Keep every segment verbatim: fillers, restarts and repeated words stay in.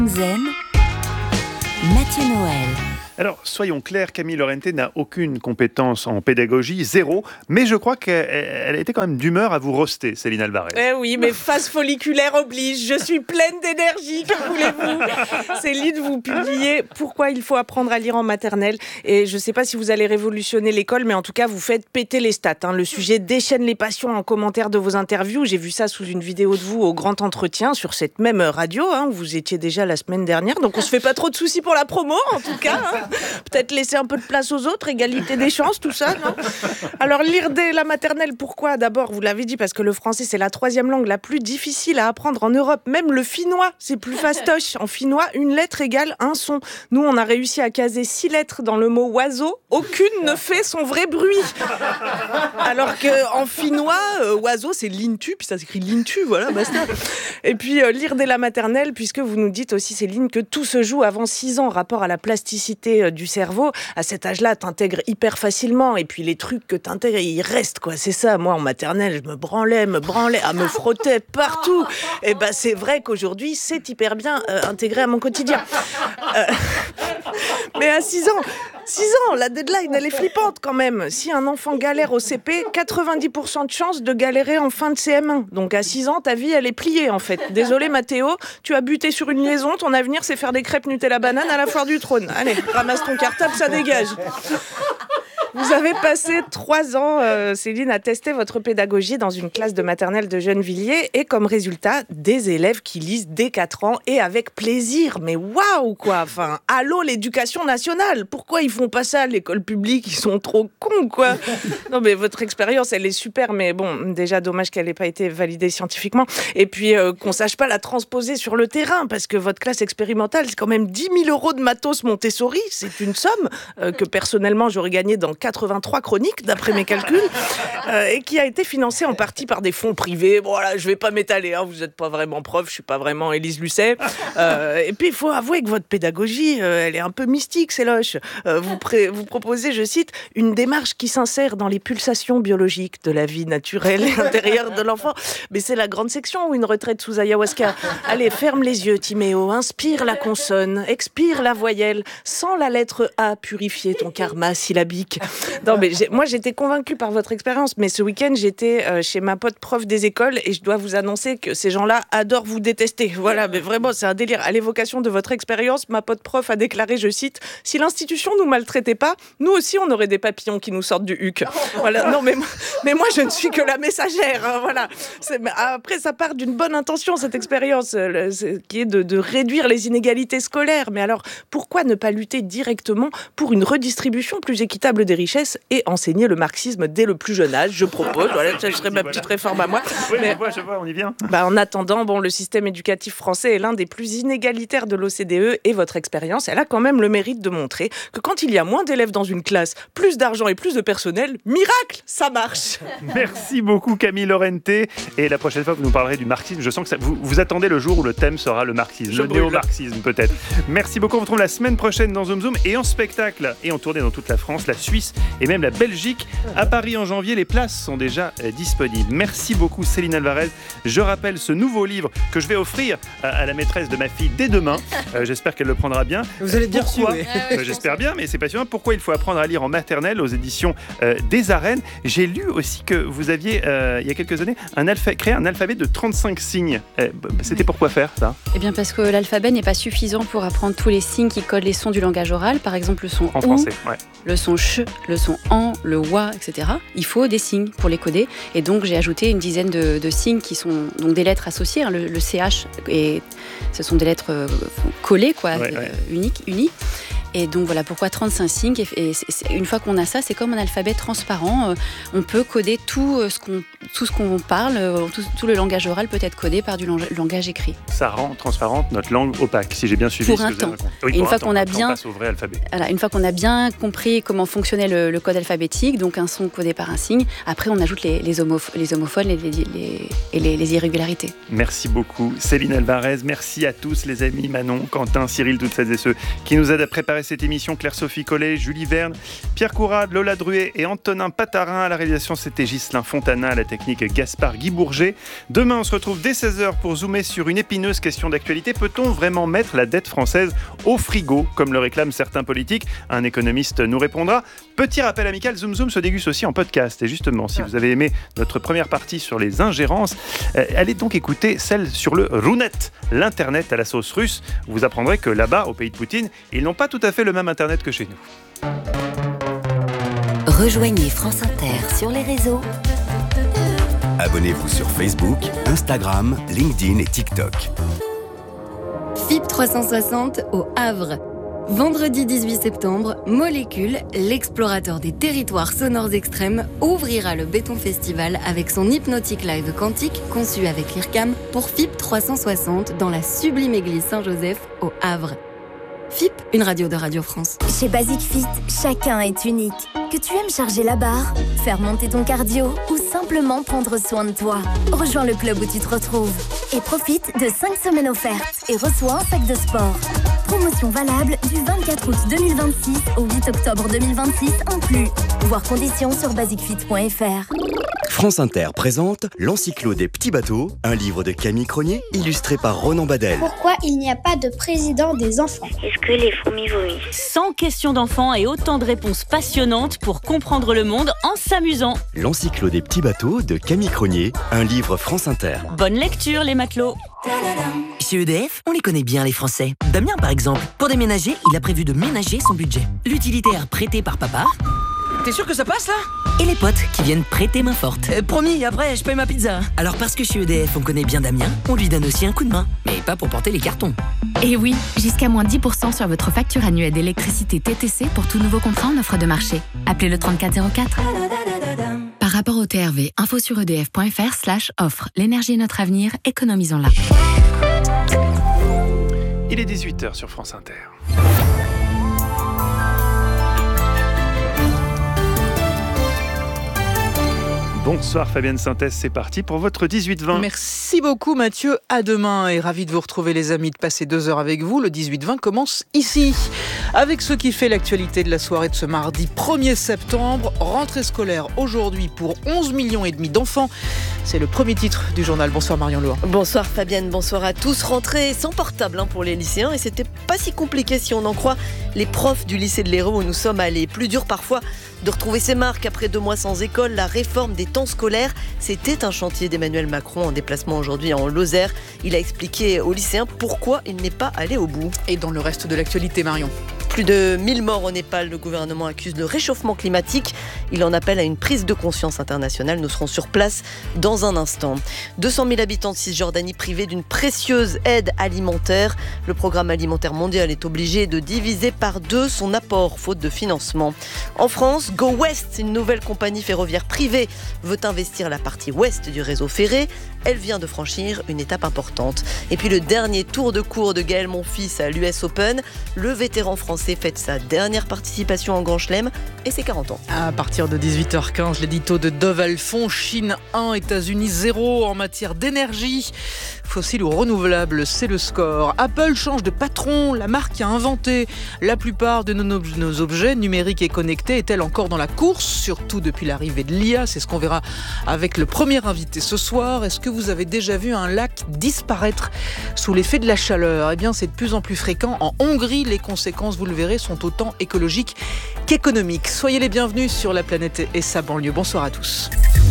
Zen, Mathieu Noël. Alors, soyons clairs, Camille Lorente n'a aucune compétence en pédagogie, zéro, mais je crois qu'elle a été quand même d'humeur à vous roaster, Céline Alvarez. Eh oui, mais phase folliculaire oblige, je suis pleine d'énergie, que voulez-vous ? Céline, vous publiez « Pourquoi il faut apprendre à lire en maternelle ?» et je ne sais pas si vous allez révolutionner l'école, mais en tout cas, vous faites péter les stats. Hein. Le sujet déchaîne les passions en commentaire de vos interviews. J'ai vu ça sous une vidéo de vous au Grand Entretien, sur cette même radio, hein, où vous étiez déjà la semaine dernière, donc on se fait pas trop de soucis pour la promo, en tout cas. Hein. Peut-être laisser un peu de place aux autres, égalité des chances, tout ça, non ? Alors, lire dès la maternelle, pourquoi ? D'abord, vous l'avez dit, parce que le français, c'est la troisième langue la plus difficile à apprendre en Europe. Même le finnois, c'est plus fastoche. En finnois, une lettre égale un son. Nous, on a réussi à caser six lettres dans le mot oiseau. Aucune ne fait son vrai bruit. Alors qu'en finnois, euh, oiseau, c'est lintu, puis ça s'écrit lintu, voilà, basta. Et puis, euh, lire dès la maternelle, puisque vous nous dites aussi, Céline, que tout se joue avant six ans, rapport à la plasticité du cerveau. À cet âge-là, t'intègres hyper facilement, et puis les trucs que t'intègres, ils restent, quoi. C'est ça. Moi, en maternelle, je me branlais, me branlais, à me frottais partout. Et ben, c'est vrai qu'aujourd'hui, c'est hyper bien euh, intégré à mon quotidien. Euh... Mais à six ans, six ans, la deadline, elle est flippante quand même. Si un enfant galère au C P, quatre-vingt-dix pour cent de chance de galérer en fin de C M un. Donc à six ans, ta vie, elle est pliée en fait. Désolé Mathéo, tu as buté sur une liaison, ton avenir, c'est faire des crêpes Nutella banane à la foire du trône. Allez, ramasse ton cartable, ça dégage. Vous avez passé trois ans, euh, Céline, à tester votre pédagogie dans une classe de maternelle de Gennevilliers et comme résultat, des élèves qui lisent dès quatre ans et avec plaisir. Mais waouh, quoi. Enfin, allô l'éducation nationale. Pourquoi ils font pas ça à l'école publique ? Ils sont trop cons, quoi. Non, mais votre expérience, elle est super, mais bon, déjà dommage qu'elle n'ait pas été validée scientifiquement. Et puis, euh, qu'on sache pas la transposer sur le terrain, parce que votre classe expérimentale, c'est quand même dix mille euros de matos Montessori. C'est une somme euh, que personnellement, j'aurais gagnée dans quatre-vingt-trois chroniques, d'après mes calculs, euh, et qui a été financée en partie par des fonds privés. Bon, voilà, je vais pas m'étaler, hein, vous n'êtes pas vraiment prof, je suis pas vraiment Élise Lucet. Euh, et puis, il faut avouer que votre pédagogie, euh, elle est un peu mystique, c'est loche. Euh, vous, pré- vous proposez, je cite, une démarche qui s'insère dans les pulsations biologiques de la vie naturelle et intérieure de l'enfant. Mais c'est la grande section ou une retraite sous ayahuasca ? Allez, ferme les yeux, Timéo, inspire la consonne, expire la voyelle, sens la lettre A purifier ton karma syllabique. Non, mais j'ai, moi, j'étais convaincue par votre expérience, mais ce week-end, j'étais euh, chez ma pote prof des écoles et je dois vous annoncer que ces gens-là adorent vous détester. Voilà, mais vraiment, c'est un délire. À l'évocation de votre expérience, ma pote prof a déclaré, je cite, « Si l'institution nous maltraitait pas, nous aussi, on aurait des papillons qui nous sortent du huc. » Voilà, non, mais, mais moi, je ne suis que la messagère. Hein, voilà. C'est, après, ça part d'une bonne intention, cette expérience, euh, qui est de, de réduire les inégalités scolaires. Mais alors, pourquoi ne pas lutter directement pour une redistribution plus équitable des richesses et enseigner le marxisme dès le plus jeune âge, je propose. Voilà, ça serait ma petite réforme à moi. Oui, mais, je vois, je vois, on y vient. Bah, en attendant, bon, le système éducatif français est l'un des plus inégalitaires de l'O C D E et votre expérience, elle a quand même le mérite de montrer que quand il y a moins d'élèves dans une classe, plus d'argent et plus de personnel, miracle, ça marche. Merci beaucoup Camille Lorente. Et la prochaine fois, vous nous parlerez du marxisme. Je sens que ça, vous, vous attendez le jour où le thème sera le marxisme, je le néo-marxisme peut-être. Merci beaucoup, on vous retrouve la semaine prochaine dans Zoom Zoom et en spectacle et en tournée dans toute la France, la Suisse et même la Belgique. À Paris en janvier, les places sont déjà euh, disponibles. Merci beaucoup Céline Alvarez. Je rappelle ce nouveau livre que je vais offrir à, à la maîtresse de ma fille dès demain. Euh, j'espère qu'elle le prendra bien. Vous allez bien Pourquoi reçu, oui. euh, J'espère bien, mais c'est passionnant. Pourquoi il faut apprendre à lire en maternelle aux éditions euh, des Arènes. J'ai lu aussi que vous aviez, euh, il y a quelques années, un alpha- créé un alphabet de trente-cinq signes. Euh, c'était pour quoi faire ça ? Eh bien parce que l'alphabet n'est pas suffisant pour apprendre tous les signes qui codent les sons du langage oral. Par exemple, le son En OU, français, ouais. le son ch, le son en, le wa, et cetera. Il faut des signes pour les coder. Et donc, j'ai ajouté une dizaine de, de signes qui sont donc des lettres associées. Hein. Le, le C H, et ce sont des lettres euh, collées, quoi, Ouais, ouais. euh, uniques, unies. Et donc voilà pourquoi trente-cinq signes. Et c'est, c'est, une fois qu'on a ça, c'est comme un alphabet transparent. Euh, on peut coder tout, euh, ce qu'on, tout ce qu'on parle. Euh, tout, tout le langage oral peut être codé par du lang- langage écrit. Ça rend transparente notre langue opaque, si j'ai bien suivi. Pour ce un que vous avez temps. raconté. Oui, Et une pour fois un temps. qu'on a Après, bien- on passe au vrai alphabet. Voilà, une fois qu'on a bien compris comment fonctionnait le, le code alphabétique, donc un son codé par un signe, après on ajoute les, les, homoph- les homophones les, les, les, et les, les irrégularités. Merci beaucoup Céline Alvarez. Merci à tous les amis, Manon, Quentin, Cyril, toutes celles et ceux qui nous aident à préparer préparé cette émission, Claire-Sophie Collet, Julie Verne, Pierre Courade, Lola Druet et Antonin Patarin. À la réalisation, c'était Ghislain Fontana, à la technique Gaspard Guy Bourget. Demain, on se retrouve dès seize heures pour zoomer sur une épineuse question d'actualité. Peut-on vraiment mettre la dette française au frigo, comme le réclament certains politiques? Un économiste nous répondra. Petit rappel amical, Zoom Zoom se déguste aussi en podcast. Et justement, si vous avez aimé notre première partie sur les ingérences, euh, allez donc écouter celle sur le Runet, l'Internet à la sauce russe. Vous apprendrez que là-bas, au pays de Poutine, ils n'ont pas tout à fait le même Internet que chez nous. Rejoignez France Inter sur les réseaux. Abonnez-vous sur Facebook, Instagram, LinkedIn et TikTok. F I P trois cent soixante au Havre. Vendredi dix-huit septembre, Molécule, l'explorateur des territoires sonores extrêmes, ouvrira le Béton Festival avec son hypnotique live quantique conçu avec l'I R C A M pour F I P trois cent soixante dans la sublime église Saint-Joseph au Havre. F I P, une radio de Radio France. Chez Basic Fit, chacun est unique. Que tu aimes charger la barre, faire monter ton cardio ou simplement prendre soin de toi, rejoins le club où tu te retrouves et profite de cinq semaines offertes et reçois un sac de sport. Promotion valable du vingt-quatre août deux mille vingt-six au huit octobre deux mille vingt-six inclus. Voir conditions sur basic fit point f r. France Inter présente L'Encyclo des petits bateaux, un livre de Camille Cronier illustré par Ronan Badel. Pourquoi il n'y a pas de président des enfants? Est-ce que les fourmis vomissent? cent questions d'enfants et autant de réponses passionnantes pour comprendre le monde en s'amusant. L'Encyclo des petits bateaux de Camille Cronier, un livre France Inter. Bonne lecture les matelots. Chez E D F, on les connaît bien les Français. Damien par exemple, pour déménager, il a prévu de ménager son budget. L'utilitaire prêté par papa. T'es sûr que ça passe là? Et les potes qui viennent prêter main forte. euh, Promis, après je paye ma pizza. Alors parce que chez E D F on connaît bien Damien, on lui donne aussi un coup de main. Mais pas pour porter les cartons. Et oui, jusqu'à moins dix pour cent sur votre facture annuelle d'électricité T T C pour tout nouveau contrat en offre de marché. Appelez le trente-quatre zéro quatre. Par rapport au T R V, info sur edf.fr slash offre. L'énergie est notre avenir, économisons-la. Il est dix-huit heures sur France Inter. Bonsoir Fabienne Synthèse, c'est parti pour votre dix-huit vingt. Merci beaucoup Mathieu, à demain et ravi de vous retrouver les amis, de passer deux heures avec vous. Le dix-huit vingt commence ici, avec ce qui fait l'actualité de la soirée de ce mardi premier septembre. Rentrée scolaire aujourd'hui pour onze millions et demi d'enfants. C'est le premier titre du journal. Bonsoir Marion Lohan. Bonsoir Fabienne, bonsoir à tous. Rentrée sans portable hein, pour les lycéens et c'était pas si compliqué si on en croit les profs du lycée de l'Hérault où nous sommes allés. Plus dur parfois de retrouver ses marques après deux mois sans école. La réforme des temps scolaires, c'était un chantier d'Emmanuel Macron en déplacement aujourd'hui en Lozère. Il a expliqué aux lycéens pourquoi il n'est pas allé au bout. Et dans le reste de l'actualité Marion, plus de mille morts au Népal, le gouvernement accuse le réchauffement climatique. Il en appelle à une prise de conscience internationale. Nous serons sur place dans un instant. deux cent mille habitants de Cisjordanie privés d'une précieuse aide alimentaire. Le programme alimentaire mondial est obligé de diviser par deux son apport, faute de financement. En France, Go West, une nouvelle compagnie ferroviaire privée, veut investir la partie ouest du réseau ferré. Elle vient de franchir une étape importante. Et puis le dernier tour de cours de Gaël Monfils à l'U S Open. Le vétéran français fête sa dernière participation en Grand Chelem et ses quarante ans. À partir de dix-huit heures quinze, l'édito de Dove Alphon, Chine un, États-Unis zéro en matière d'énergie. Fossile ou renouvelable, c'est le score. Apple change de patron. La marque qui a inventé la plupart de nos, nos objets numériques et connectés est-elle encore dans la course, surtout depuis l'arrivée de l'I A? C'est ce qu'on verra avec le premier invité ce soir. Est-ce que vous avez déjà vu un lac disparaître sous l'effet de la chaleur? Eh bien, c'est de plus en plus fréquent. En Hongrie, les conséquences, vous le verrez, sont autant écologiques qu'économiques. Soyez les bienvenus sur la planète et sa banlieue. Bonsoir à tous.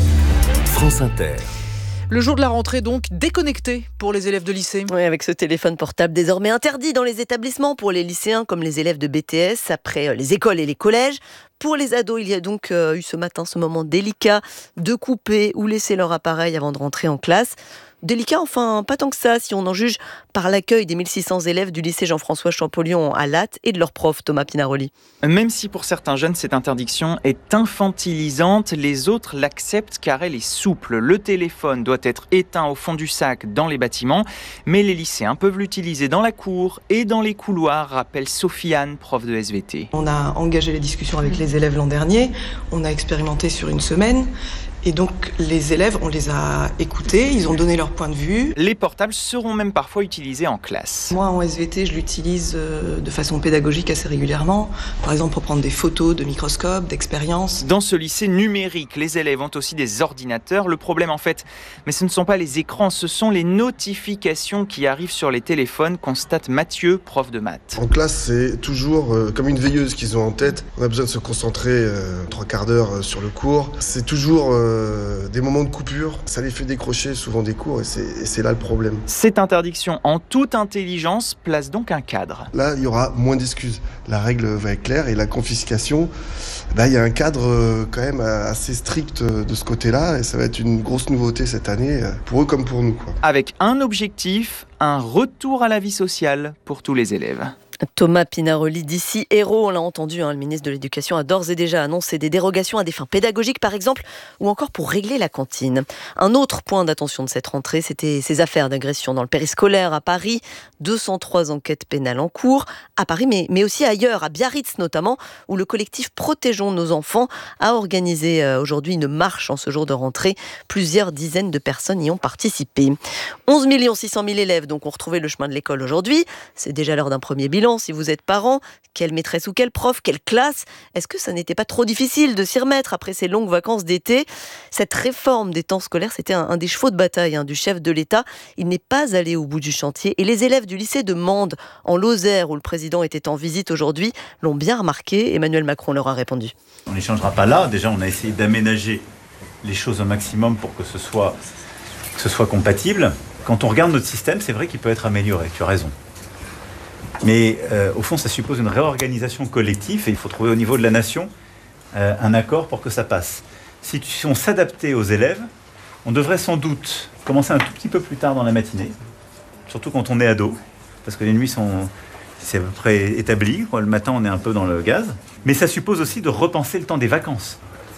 France Inter. Le jour de la rentrée, donc, déconnecté pour les élèves de lycée. Oui, avec ce téléphone portable désormais interdit dans les établissements pour les lycéens comme les élèves de B T S, après les écoles et les collèges. Pour les ados, il y a donc euh, eu ce matin ce moment délicat de couper ou laisser leur appareil avant de rentrer en classe. Délicat, enfin, pas tant que ça, si on en juge par l'accueil des mille six cents élèves du lycée Jean-François Champollion à Latte et de leurs profs, Thomas Pinaroli. Même si pour certains jeunes, cette interdiction est infantilisante, les autres l'acceptent car elle est souple. Le téléphone doit être éteint au fond du sac dans les bâtiments, mais les lycéens peuvent l'utiliser dans la cour et dans les couloirs, rappelle Sofiane, prof de S V T. On a engagé les discussions avec les élèves l'an dernier, on a expérimenté sur une semaine. Et donc les élèves, on les a écoutés, ils ont donné leur point de vue. Les portables seront même parfois utilisés en classe. Moi en S V T, je l'utilise de façon pédagogique assez régulièrement. Par exemple pour prendre des photos de microscopes, d'expériences. Dans ce lycée numérique, les élèves ont aussi des ordinateurs. Le problème en fait, mais ce ne sont pas les écrans, ce sont les notifications qui arrivent sur les téléphones, constate Mathieu, prof de maths. En classe, c'est toujours euh, comme une veilleuse qu'ils ont en tête. On a besoin de se concentrer euh, trois quarts d'heure euh, sur le cours. C'est toujours euh, des moments de coupure. Ça les fait décrocher souvent des cours et c'est, et c'est là le problème. Cette interdiction en toute intelligence place donc un cadre. Là, il y aura moins d'excuses. La règle va être claire et la confiscation, bah, il y a un cadre euh, quand même assez strict euh, de ce côté-là et ça va être une grosse nouveauté cette année, euh, pour eux comme pour nous, quoi. Avec un objectif, un retour à la vie sociale pour tous les élèves. Thomas Pinaroli d'ici Hérault, on l'a entendu, hein, le ministre de l'Éducation a d'ores et déjà annoncé des dérogations à des fins pédagogiques par exemple, ou encore pour régler la cantine. Un autre point d'attention de cette rentrée, c'était ces affaires d'agression dans le périscolaire à Paris. deux cent trois enquêtes pénales en cours à Paris, mais, mais aussi ailleurs, à Biarritz notamment, où le collectif Protégeons nos enfants a organisé euh, aujourd'hui une marche en ce jour de rentrée. Plusieurs dizaines de personnes y ont participé. onze millions six cent mille élèves donc ont retrouvé le chemin de l'école aujourd'hui. C'est déjà l'heure d'un premier bilan. Si vous êtes parent, quelle maîtresse ou quel prof, quelle classe, est-ce que ça n'était pas trop difficile de s'y remettre après ces longues vacances d'été ? Cette réforme des temps scolaires, c'était un, un des chevaux de bataille hein, du chef de l'État. Il n'est pas allé au bout du chantier et les élèves du lycée de Mende, en Lozère, où le président était en visite aujourd'hui, l'ont bien remarqué. Emmanuel Macron leur a répondu. On n'y changera pas là. Déjà, on a essayé d'aménager les choses au maximum pour que ce soit, que ce soit compatible. Quand on regarde notre système, c'est vrai qu'il peut être amélioré. Tu as raison. Mais euh, au fond, ça suppose une réorganisation collective et il faut trouver au niveau de la nation euh, un accord pour que ça passe. Si, si on s'adaptait aux élèves, on devrait sans doute commencer un tout petit peu plus tard dans la matinée, surtout quand on est ado, parce que les nuits sont c'est à peu près établi. Le matin, on est un peu dans le gaz. Mais ça suppose aussi de repenser le temps des vacances.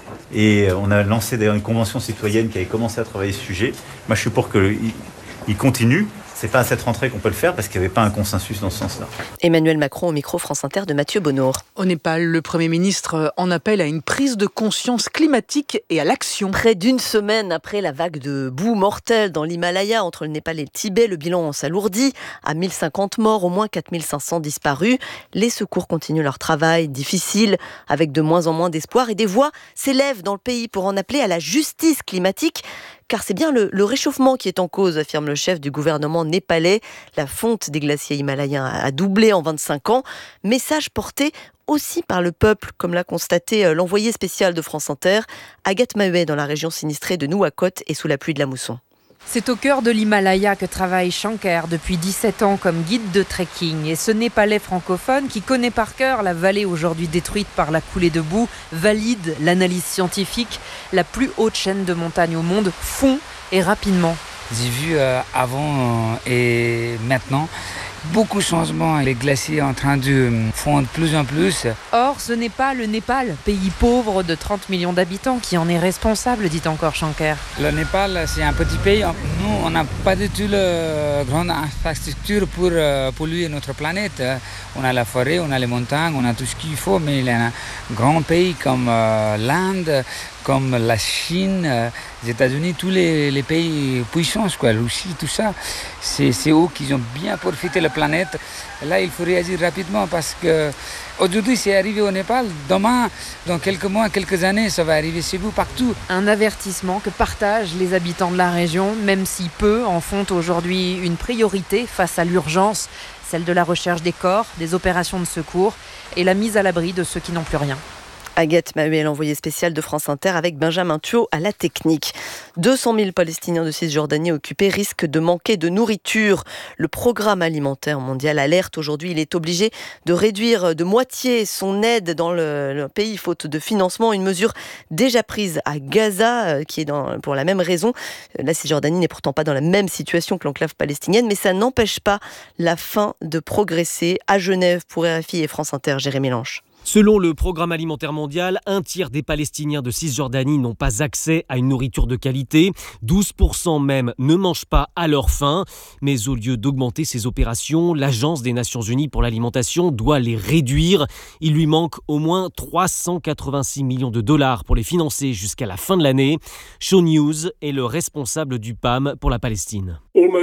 Et on a lancé d'ailleurs une convention citoyenne qui avait commencé à travailler ce sujet. Moi, je suis pour qu'il continue. C'est pas à cette rentrée qu'on peut le faire parce qu'il n'y avait pas un consensus dans ce sens-là. Emmanuel Macron au micro France Inter de Mathieu Bonnour. Au Népal, le Premier ministre en appelle à une prise de conscience climatique et à l'action. Près d'une semaine après la vague de boue mortelle dans l'Himalaya entre le Népal et le Tibet, le bilan s'alourdit à mille cinquante morts, au moins quatre mille cinq cents disparus. Les secours continuent leur travail difficile avec de moins en moins d'espoir et des voix s'élèvent dans le pays pour en appeler à la justice climatique. Car c'est bien le, le réchauffement qui est en cause, affirme le chef du gouvernement népalais. La fonte des glaciers himalayens a doublé en vingt-cinq ans. Message porté aussi par le peuple, comme l'a constaté l'envoyé spécial de France Inter, Agathe Maheuet, dans la région sinistrée de Nouakchott et sous la pluie de la mousson. C'est au cœur de l'Himalaya que travaille Shankar depuis dix-sept ans comme guide de trekking. Et ce Népalais francophone, qui connaît par cœur la vallée aujourd'hui détruite par la coulée de boue, valide l'analyse scientifique. La plus haute chaîne de montagnes au monde fond et rapidement. J'ai vu euh, avant et maintenant beaucoup de changements. Les glaciers en train de fondre de plus en plus. Or, ce n'est pas le Népal, pays pauvre de trente millions d'habitants, qui en est responsable, dit encore Shankar. Le Népal, c'est un petit pays. Nous, on n'a pas du tout la grande infrastructure pour euh, polluer notre planète. On a la forêt, on a les montagnes, on a tout ce qu'il faut, mais il y a un grand pays comme euh, l'Inde, comme la Chine, euh, les États-Unis, tous les, les pays puissants, quoi, Russie, tout ça, c'est, c'est eux qui ont bien profité de la planète. Là, il faut réagir rapidement parce que aujourd'hui, c'est arrivé au Népal. Demain, dans quelques mois, quelques années, ça va arriver chez vous partout. Un avertissement que partagent les habitants de la région, même si peu en font aujourd'hui une priorité face à l'urgence, celle de la recherche des corps, des opérations de secours et la mise à l'abri de ceux qui n'ont plus rien. Agathe Maheuet, l'envoyée spéciale de France Inter avec Benjamin Thiault à la technique. deux cent mille Palestiniens de Cisjordanie occupés risquent de manquer de nourriture. Le programme alimentaire mondial alerte aujourd'hui. Il est obligé de réduire de moitié son aide dans le, le pays faute de financement. Une mesure déjà prise à Gaza qui est dans, pour la même raison. La Cisjordanie n'est pourtant pas dans la même situation que l'enclave palestinienne, mais ça n'empêche pas la fin de progresser. À Genève, pour R F I et France Inter, Jérémy Lange. Selon le Programme alimentaire mondial, un tiers des Palestiniens de Cisjordanie n'ont pas accès à une nourriture de qualité. douze pour cent même ne mangent pas à leur faim. Mais au lieu d'augmenter ces opérations, l'Agence des Nations Unies pour l'alimentation doit les réduire. Il lui manque au moins trois cent quatre-vingt-six millions de dollars pour les financer jusqu'à la fin de l'année. Sean Hughes est le responsable du P A M pour la Palestine.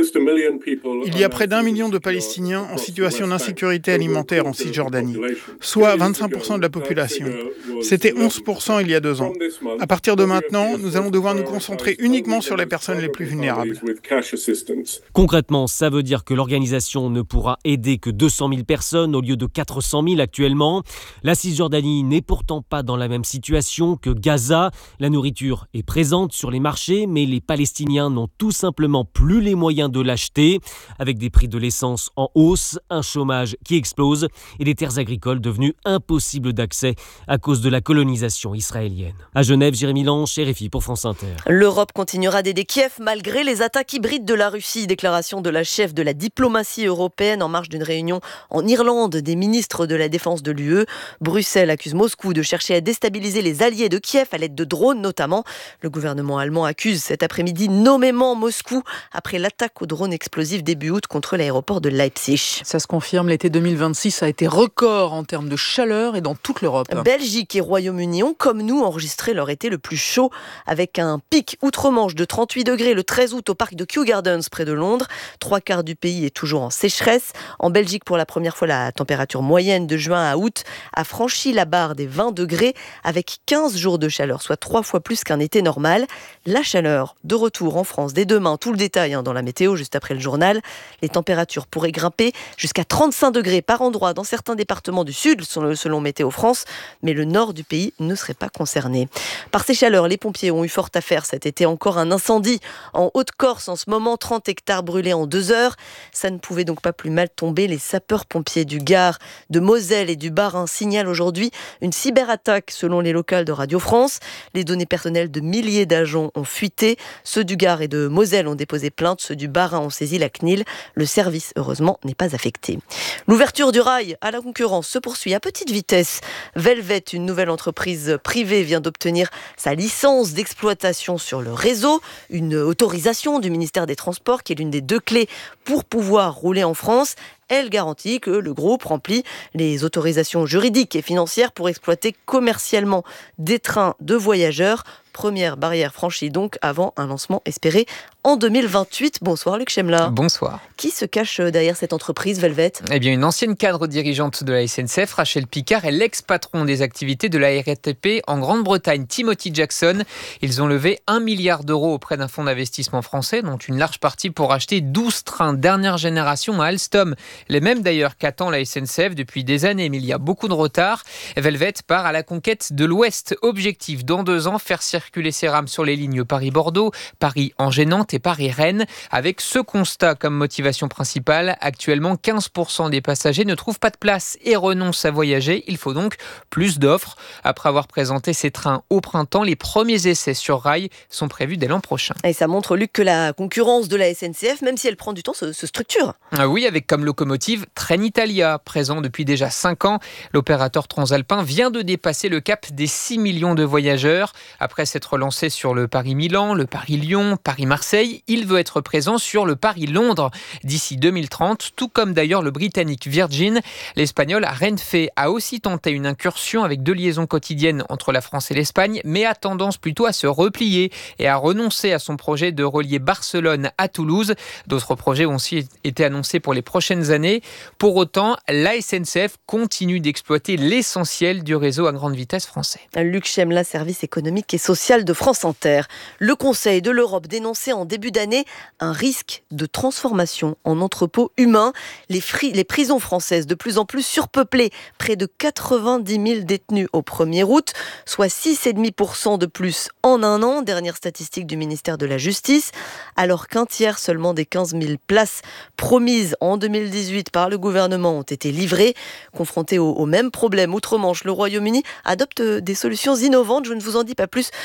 Il y a près d'un million de Palestiniens en situation d'insécurité alimentaire en Cisjordanie, soit vingt-cinq pour cent de la population. C'était onze pour cent il y a deux ans. À partir de maintenant, nous allons devoir nous concentrer uniquement sur les personnes les plus vulnérables. Concrètement, ça veut dire que l'organisation ne pourra aider que deux cent mille personnes au lieu de quatre cent mille actuellement. La Cisjordanie n'est pourtant pas dans la même situation que Gaza. La nourriture est présente sur les marchés, mais les Palestiniens n'ont tout simplement plus les moyens de l'acheter. Avec des prix de l'essence en hausse, un chômage qui explose et des terres agricoles devenues impossibles d'accès à cause de la colonisation israélienne. À Genève, Jérémy Lange, R F I pour France Inter. L'Europe continuera d'aider Kiev malgré les attaques hybrides de la Russie. Déclaration de la chef de la diplomatie européenne en marge d'une réunion en Irlande des ministres de la Défense de l'U E. Bruxelles accuse Moscou de chercher à déstabiliser les alliés de Kiev à l'aide de drones notamment. Le gouvernement allemand accuse cet après-midi nommément Moscou après l'attaque aux drones explosifs début août contre l'aéroport de Leipzig. Ça se confirme, l'été deux mille vingt-six a été record en termes de chaleur et dans toute l'Europe. Belgique et Royaume-Uni ont, comme nous, enregistré leur été le plus chaud avec un pic outre-Manche de trente-huit degrés le treize août au parc de Kew Gardens près de Londres. Trois quarts du pays est toujours en sécheresse. En Belgique, pour la première fois, la température moyenne de juin à août a franchi la barre des vingt degrés avec quinze jours de chaleur, soit trois fois plus qu'un été normal. La chaleur de retour en France dès demain, tout le détail hein, dans la météo juste après le journal. Les températures pourraient grimper jusqu'à trente-cinq degrés par endroit dans certains départements du sud, selon Météo France, mais le nord du pays ne serait pas concerné. Par ces chaleurs, les pompiers ont eu fort à faire cet été. Encore un incendie en Haute-Corse en ce moment, trente hectares brûlés en deux heures. Ça ne pouvait donc pas plus mal tomber. Les sapeurs-pompiers du Gard, de Moselle et du Bas-Rhin signalent aujourd'hui une cyberattaque selon les locales de Radio France. Les données personnelles de milliers d'agents ont fuité. Ceux du Gard et de Moselle ont déposé plainte. Ceux du Bas-Rhin ont saisi la C N I L. Le service, heureusement, n'est pas affecté. L'ouverture du rail à la concurrence se poursuit à petite vitesse. Velvet, une nouvelle entreprise privée, vient d'obtenir sa licence d'exploitation sur le réseau, une autorisation du ministère des Transports qui est l'une des deux clés pour pouvoir rouler en France. Elle garantit que le groupe remplit les autorisations juridiques et financières pour exploiter commercialement des trains de voyageurs. Première barrière franchie donc avant un lancement espéré en deux mille vingt-huit. Bonsoir Luc Chemla. Bonsoir. Qui se cache derrière cette entreprise Velvet ? Eh bien, une ancienne cadre dirigeante de la S N C F, Rachel Picard, est l'ex-patron des activités de la R T P en Grande-Bretagne, Timothy Jackson. Ils ont levé un milliard d'euros auprès d'un fonds d'investissement français, dont une large partie pour acheter douze trains dernière génération à Alstom. Les mêmes d'ailleurs qu'attend la S N C F depuis des années, mais il y a beaucoup de retard. Velvet part à la conquête de l'Ouest. Objectif, dans deux ans, faire circuler ses rames sur les lignes Paris-Bordeaux, Paris-Angers-Nantes et Paris-Rennes. Avec ce constat comme motivation principale, actuellement quinze pour cent des passagers ne trouvent pas de place et renoncent à voyager. Il faut donc plus d'offres. Après avoir présenté ces trains au printemps, les premiers essais sur rail sont prévus dès l'an prochain. Et ça montre, Luc, que la concurrence de la S N C F, même si elle prend du temps, se, se structure. Ah oui, avec comme locomotive Trenitalia, présent depuis déjà cinq ans. L'opérateur transalpin vient de dépasser le cap des six millions de voyageurs. Après s'être lancé sur le Paris-Milan, le Paris-Lyon, Paris-Marseille, il veut être présent sur le Paris-Londres d'ici deux mille trente, tout comme d'ailleurs le britannique Virgin. L'Espagnol Renfe a aussi tenté une incursion avec deux liaisons quotidiennes entre la France et l'Espagne, mais a tendance plutôt à se replier et à renoncer à son projet de relier Barcelone à Toulouse. D'autres projets ont aussi été annoncés pour les prochaines années. Pour autant, la S N C F continue d'exploiter l'essentiel du réseau à grande vitesse français. Luc Chemla, service économique et social de France Inter. Le Conseil de l'Europe dénonçait en début d'année un risque de transformation en entrepôt humain. Les, fri- les prisons françaises de plus en plus surpeuplées, près de quatre-vingt-dix mille détenus au premier août, soit six virgule cinq pour cent de plus en un an, dernière statistique du ministère de la Justice, alors qu'un tiers seulement des quinze mille places promises en deux mille dix-huit par le gouvernement ont été livrées. Confronté au, au même problème outre-Manche, le Royaume-Uni adopte des solutions innovantes. Je ne vous en dis pas plus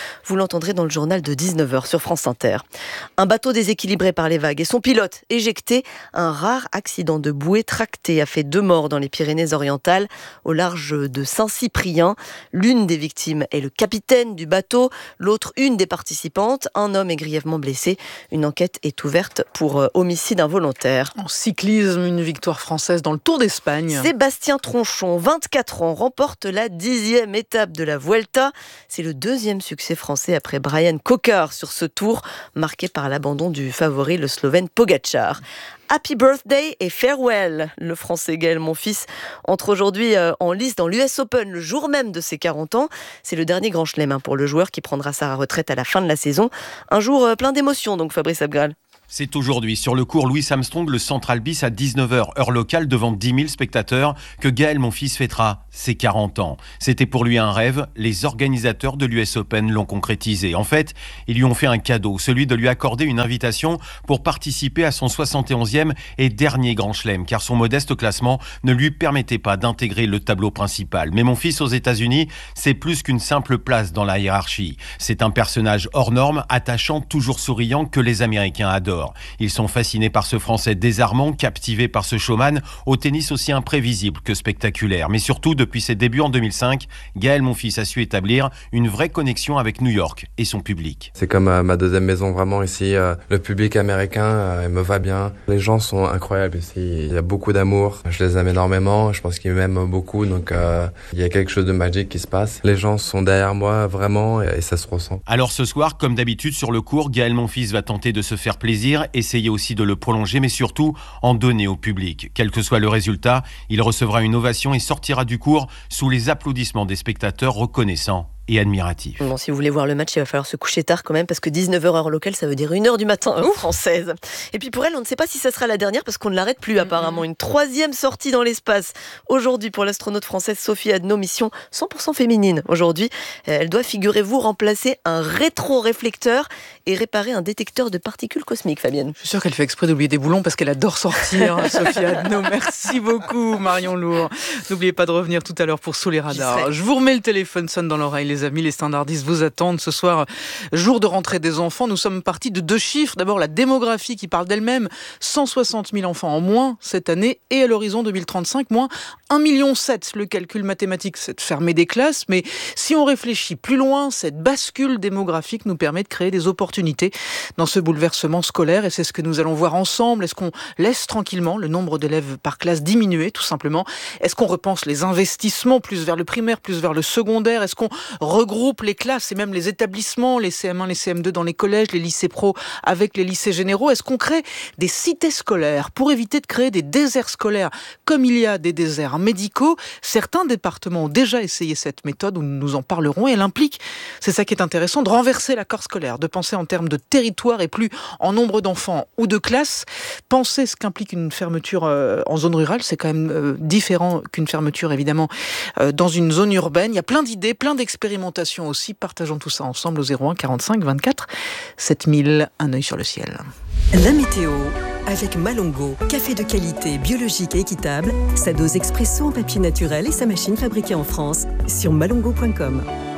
Vous l'entendrez dans le journal de dix-neuf heures sur France Inter. Un bateau déséquilibré par les vagues et son pilote éjecté. Un rare accident de bouée tractée a fait deux morts dans les Pyrénées-Orientales, au large de Saint-Cyprien. L'une des victimes est le capitaine du bateau, l'autre une des participantes. Un homme est grièvement blessé. Une enquête est ouverte pour euh, homicide involontaire. En cyclisme, une victoire française dans le Tour d'Espagne. Sébastien Tronchon, vingt-quatre ans, remporte la dixième étape de la Vuelta. C'est le deuxième succès français après Brian Kocar sur ce tour, marqué par l'abandon du favori, le Slovène Pogačar. Happy birthday et farewell. Le Français Gaël Monfils entre aujourd'hui euh, en lice dans l'U S Open le jour même de ses quarante ans. C'est le dernier grand chelem hein, pour le joueur qui prendra sa retraite à la fin de la saison. Un jour euh, plein d'émotions donc Fabrice Abgral. C'est aujourd'hui, sur le cours Louis Armstrong, le Central Bis à dix-neuf heures, heure locale, devant dix mille spectateurs, que Gaël Monfils fêtera ses quarante ans. C'était pour lui un rêve, les organisateurs de l'U S Open l'ont concrétisé. En fait, ils lui ont fait un cadeau, celui de lui accorder une invitation pour participer à son soixante et onzième et dernier Grand Chelem, car son modeste classement ne lui permettait pas d'intégrer le tableau principal. Mais Monfils aux États-Unis, c'est plus qu'une simple place dans la hiérarchie. C'est un personnage hors norme, attachant, toujours souriant, que les Américains adorent. Ils sont fascinés par ce Français désarmant, captivés par ce showman, au tennis aussi imprévisible que spectaculaire. Mais surtout, depuis ses débuts en deux mille cinq, Gaël Monfils a su établir une vraie connexion avec New York et son public. C'est comme euh, ma deuxième maison vraiment ici. Euh, le public américain euh, me va bien. Les gens sont incroyables ici. Il y a beaucoup d'amour. Je les aime énormément. Je pense qu'ils m'aiment beaucoup. Donc euh, il y a quelque chose de magique qui se passe. Les gens sont derrière moi vraiment et, et ça se ressent. Alors ce soir, comme d'habitude sur le court, Gaël Monfils va tenter de se faire plaisir, essayer aussi de le prolonger, mais surtout en donner au public. Quel que soit le résultat, il recevra une ovation et sortira du court sous les applaudissements des spectateurs reconnaissants et admiratif. Bon, si vous voulez voir le match, il va falloir se coucher tard quand même, parce que dix-neuf heures heure locale, ça veut dire une heure du matin heure française. Et puis pour elle, on ne sait pas si ça sera la dernière, parce qu'on ne l'arrête plus apparemment. Une troisième sortie dans l'espace aujourd'hui pour l'astronaute française Sophie Adno, mission cent pour cent féminine. Aujourd'hui, elle doit, figurez-vous, remplacer un rétroréflecteur et réparer un détecteur de particules cosmiques, Fabienne. Je suis sûre qu'elle fait exprès d'oublier des boulons parce qu'elle adore sortir, Sophie Adno. Merci beaucoup, Marion Lourd. N'oubliez pas de revenir tout à l'heure pour Sous les radars. Je vous remets le téléphone sonne dans l'oreille, les amis. Les standardistes vous attendent ce soir, jour de rentrée des enfants. Nous sommes partis de deux chiffres. D'abord, la démographie qui parle d'elle-même. cent soixante mille enfants en moins cette année et à l'horizon deux mille trente-cinq, moins un virgule sept million. Le calcul mathématique, c'est de fermer des classes. Mais si on réfléchit plus loin, cette bascule démographique nous permet de créer des opportunités dans ce bouleversement scolaire. Et c'est ce que nous allons voir ensemble. Est-ce qu'on laisse tranquillement le nombre d'élèves par classe diminuer, tout simplement? Est-ce qu'on repense les investissements plus vers le primaire, plus vers le secondaire? Est-ce qu'on regroupe les classes et même les établissements, les C M un, les C M deux dans les collèges, les lycées pro avec les lycées généraux? Est-ce qu'on crée des cités scolaires pour éviter de créer des déserts scolaires comme il y a des déserts médicaux? Certains départements ont déjà essayé cette méthode, nous en parlerons, et elle implique, c'est ça qui est intéressant, de renverser l'accord scolaire, de penser en termes de territoire et plus en nombre d'enfants ou de classes. Penser ce qu'implique une fermeture euh, en zone rurale, c'est quand même euh, différent qu'une fermeture évidemment euh, dans une zone urbaine. Il y a plein d'idées, plein d'expérimentations aussi. Partageons tout ça ensemble au zéro un quarante-cinq vingt-quatre sept mille. Un œil sur le ciel. La météo avec Malongo, café de qualité, biologique et équitable, sa dose expresso en papier naturel et sa machine fabriquée en France sur malongo point com.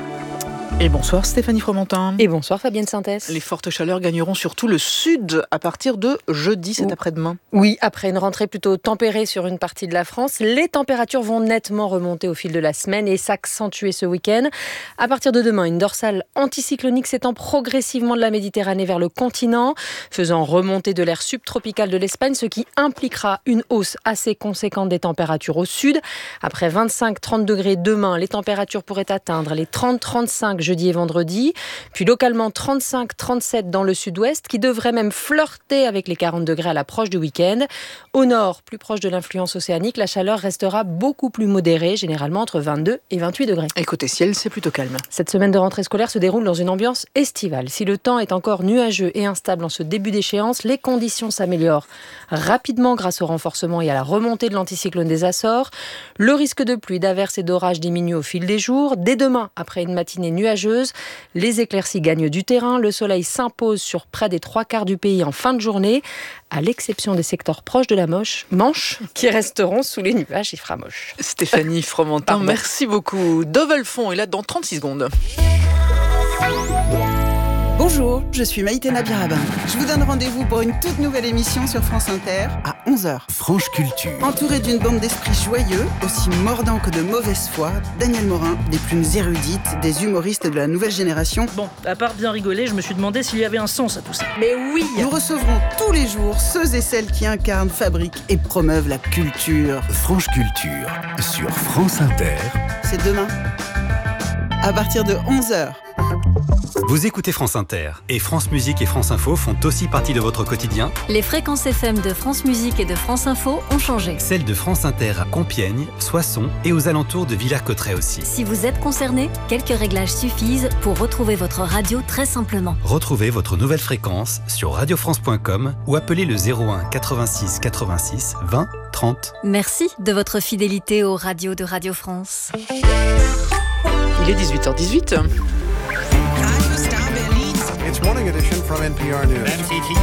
Et bonsoir Stéphanie Fromentin. Et bonsoir Fabienne Synthèse. Les fortes chaleurs gagneront surtout le sud à partir de jeudi, cet après-demain. Oui, après une rentrée plutôt tempérée sur une partie de la France, les températures vont nettement remonter au fil de la semaine et s'accentuer ce week-end. À partir de demain, une dorsale anticyclonique s'étend progressivement de la Méditerranée vers le continent, faisant remonter de l'air subtropical de l'Espagne, ce qui impliquera une hausse assez conséquente des températures au sud. Après vingt-cinq à trente degrés demain, les températures pourraient atteindre les trente à trente-cinq jeudi et vendredi, puis localement trente-cinq à trente-sept dans le sud-ouest, qui devrait même flirter avec les quarante degrés à l'approche du week-end. Au nord, plus proche de l'influence océanique, la chaleur restera beaucoup plus modérée, généralement entre vingt-deux et vingt-huit degrés. Et côté ciel, c'est plutôt calme. Cette semaine de rentrée scolaire se déroule dans une ambiance estivale. Si le temps est encore nuageux et instable en ce début d'échéance, les conditions s'améliorent rapidement grâce au renforcement et à la remontée de l'anticyclone des Açores. Le risque de pluie, d'averses et d'orages diminue au fil des jours. Dès demain, après une matinée nuageuse, les éclaircies gagnent du terrain. Le soleil s'impose sur près des trois quarts du pays en fin de journée, à l'exception des secteurs proches de la Manche, Manche qui resteront sous les nuages. Il fera moche. Stéphanie Fromentin, merci beaucoup. Dove Alphon est là dans trente-six secondes. Bonjour, je suis Maïté Nabirabin. Je vous donne rendez-vous pour une toute nouvelle émission sur France Inter à onze heures. Franche Culture. Entouré d'une bande d'esprits joyeux, aussi mordants que de mauvaise foi, Daniel Morin, des plumes érudites, des humoristes de la nouvelle génération. Bon, à part bien rigoler, je me suis demandé s'il y avait un sens à tout ça. Mais oui, nous recevrons tous les jours ceux et celles qui incarnent, fabriquent et promeuvent la culture. Franche Culture sur France Inter. C'est demain, à partir de onze heures. Vous écoutez France Inter et France Musique et France Info font aussi partie de votre quotidien. Les fréquences F M de France Musique et de France Info ont changé. Celles de France Inter à Compiègne, Soissons et aux alentours de Villers-Cotterêts aussi. Si vous êtes concerné, quelques réglages suffisent pour retrouver votre radio très simplement. Retrouvez votre nouvelle fréquence sur radio france point com ou appelez le zéro un quatre-vingt-six quatre-vingt-six vingt trente. Merci de votre fidélité aux radios de Radio France. Il est dix-huit heures dix-huit. It's Morning Edition from N P R News.